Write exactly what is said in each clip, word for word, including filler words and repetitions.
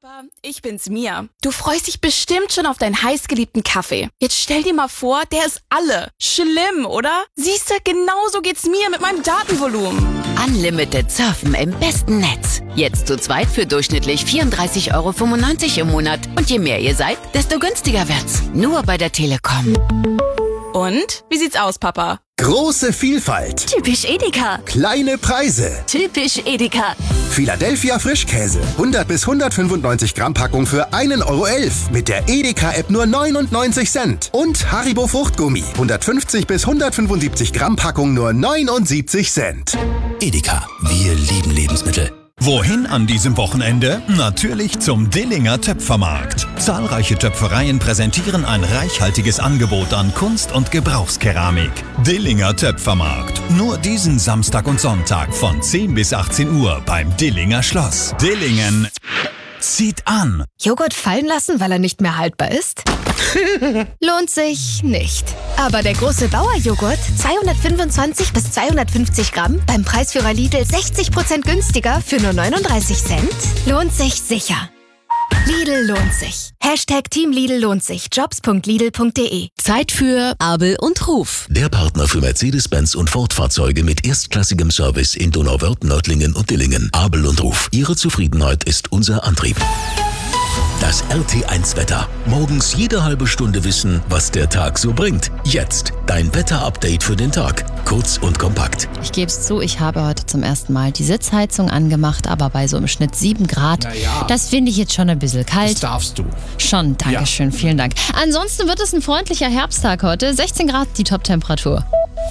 Papa, ich bin's Mia. Du freust dich bestimmt schon auf deinen heißgeliebten Kaffee. Jetzt stell dir mal vor, der ist alle. Schlimm, oder? Siehst du, genauso geht's mir mit meinem Datenvolumen. Unlimited Surfen im besten Netz. Jetzt zu zweit für durchschnittlich vierunddreißig Euro fünfundneunzig im Monat. Und je mehr ihr seid, desto günstiger wird's. Nur bei der Telekom. Und? Wie sieht's aus, Papa? Große Vielfalt. Typisch Edeka. Kleine Preise. Typisch Edeka. Philadelphia Frischkäse. hundert bis hundertfünfundneunzig Gramm Packung für einen Euro elf. Mit der Edeka-App nur neunundneunzig Cent. Und Haribo Fruchtgummi. hundertfünfzig bis hundertfünfundsiebzig Gramm Packung nur neunundsiebzig Cent. Edeka. Wir lieben Lebensmittel. Wohin an diesem Wochenende? Natürlich zum Dillinger Töpfermarkt. Zahlreiche Töpfereien präsentieren ein reichhaltiges Angebot an Kunst- und Gebrauchskeramik. Dillinger Töpfermarkt. Nur diesen Samstag und Sonntag von zehn bis achtzehn Uhr beim Dillinger Schloss. Dillingen zieht an. Joghurt fallen lassen, weil er nicht mehr haltbar ist? Lohnt sich nicht. Aber der große Bauer-Joghurt, zweihundertfünfundzwanzig bis zweihundertfünfzig Gramm, beim Preisführer Lidl sechzig Prozent günstiger für nur neununddreißig Cent, lohnt sich sicher. Lidl lohnt sich. Hashtag Team Lidl lohnt sich. Jobs punkt lidl punkt de. Zeit für Abel und Ruf. Der Partner für Mercedes-Benz und Ford-Fahrzeuge mit erstklassigem Service in Donauwörth, Nördlingen und Dillingen. Abel und Ruf. Ihre Zufriedenheit ist unser Antrieb. Das R T eins Wetter. Morgens jede halbe Stunde wissen, was der Tag so bringt. Jetzt dein Wetter-Update für den Tag. Kurz und kompakt. Ich gebe es zu, ich habe heute zum ersten Mal die Sitzheizung angemacht, aber bei so im Schnitt sieben Grad. Naja. Das finde ich jetzt schon ein bisschen kalt. Das darfst du. Schon, danke schön, vielen Dank. Ansonsten wird es ein freundlicher Herbsttag heute. sechzehn Grad die Top-Temperatur.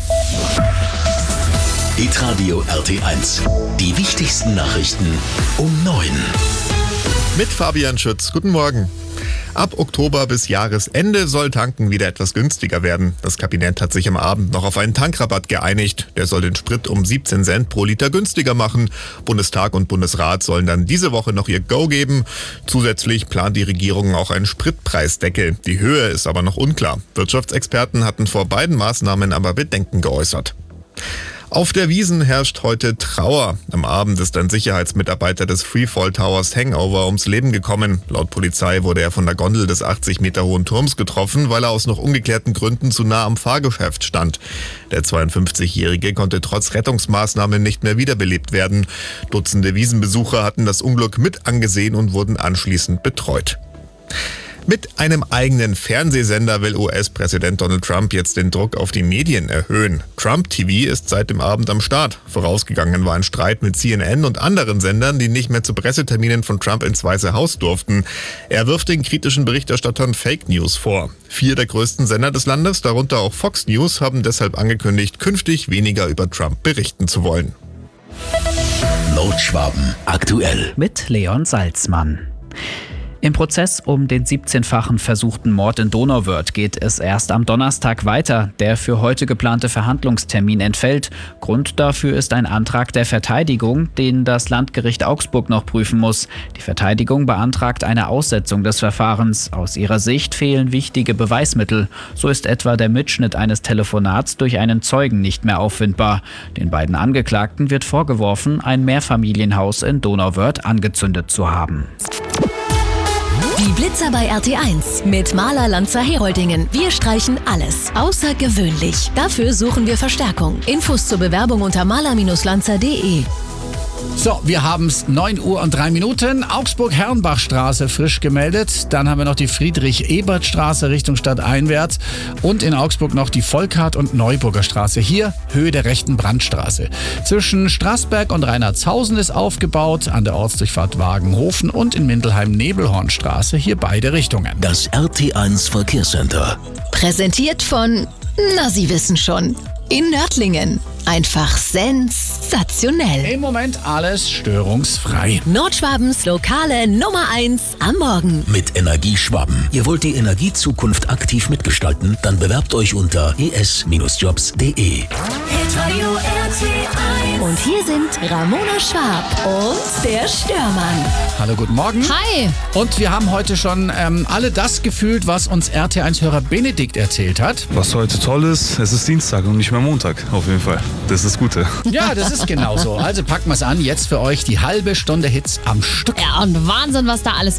Hitradio R T eins. Die wichtigsten Nachrichten um neun. Mit Fabian Schütz. Guten Morgen. Ab Oktober bis Jahresende soll Tanken wieder etwas günstiger werden. Das Kabinett hat sich am Abend noch auf einen Tankrabatt geeinigt. Der soll den Sprit um siebzehn Cent pro Liter günstiger machen. Bundestag und Bundesrat sollen dann diese Woche noch ihr Go geben. Zusätzlich plant die Regierung auch einen Spritpreisdeckel. Die Höhe ist aber noch unklar. Wirtschaftsexperten hatten vor beiden Maßnahmen aber Bedenken geäußert. Auf der Wiesn herrscht heute Trauer. Am Abend ist ein Sicherheitsmitarbeiter des Freefall Towers Hangover ums Leben gekommen. Laut Polizei wurde er von der Gondel des achtzig Meter hohen Turms getroffen, weil er aus noch ungeklärten Gründen zu nah am Fahrgeschäft stand. Der zweiundfünfzigjährige konnte trotz Rettungsmaßnahmen nicht mehr wiederbelebt werden. Dutzende Wiesnbesucher hatten das Unglück mit angesehen und wurden anschließend betreut. Mit einem eigenen Fernsehsender will U S-Präsident Donald Trump jetzt den Druck auf die Medien erhöhen. Trump T V ist seit dem Abend am Start. Vorausgegangen war ein Streit mit C N N und anderen Sendern, die nicht mehr zu Presseterminen von Trump ins Weiße Haus durften. Er wirft den kritischen Berichterstattern Fake News vor. Vier der größten Sender des Landes, darunter auch Fox News, haben deshalb angekündigt, künftig weniger über Trump berichten zu wollen. Nordschwaben aktuell. Mit Leon Salzmann. Im Prozess um den siebzehnfachen versuchten Mord in Donauwörth geht es erst am Donnerstag weiter. Der für heute geplante Verhandlungstermin entfällt. Grund dafür ist ein Antrag der Verteidigung, den das Landgericht Augsburg noch prüfen muss. Die Verteidigung beantragt eine Aussetzung des Verfahrens. Aus ihrer Sicht fehlen wichtige Beweismittel. So ist etwa der Mitschnitt eines Telefonats durch einen Zeugen nicht mehr auffindbar. Den beiden Angeklagten wird vorgeworfen, ein Mehrfamilienhaus in Donauwörth angezündet zu haben. Die Blitzer bei R T eins mit Maler Lanzer Heroldingen. Wir streichen alles. Außergewöhnlich. Dafür suchen wir Verstärkung. Infos zur Bewerbung unter maler Lanzer punkt de. So, wir haben es neun Uhr und drei Minuten. Augsburg-Herrenbachstraße frisch gemeldet. Dann haben wir noch die Friedrich-Ebert-Straße Richtung Stadteinwärts. Und in Augsburg noch die Volkart- und Neuburger Straße. Hier Höhe der rechten Brandstraße. Zwischen Straßberg und Reinhardshausen ist aufgebaut. An der Ortsdurchfahrt Wagenhofen und in Mindelheim-Nebelhornstraße. Hier beide Richtungen. Das R T eins Verkehrscenter. Präsentiert von, na, Sie wissen schon, in Nördlingen. Einfach sensationell. Im Moment alles störungsfrei. Nordschwabens lokale Nummer eins am Morgen. Mit Energieschwaben. Ihr wollt die Energiezukunft aktiv mitgestalten? Dann bewerbt euch unter e s Jobs punkt de. Und hier sind Ramona Schwab und der Störmann. Hallo, guten Morgen. Hi. Und wir haben heute schon ähm, alle das gefühlt, was uns R T eins-Hörer Benedikt erzählt hat. Was heute toll ist, es ist Dienstag und nicht mehr Montag, auf jeden Fall. Das ist das Gute. Ja, das ist genauso. Also packen wir es an. Jetzt für euch die halbe Stunde Hits am Stück. Ja, und Wahnsinn, was da alles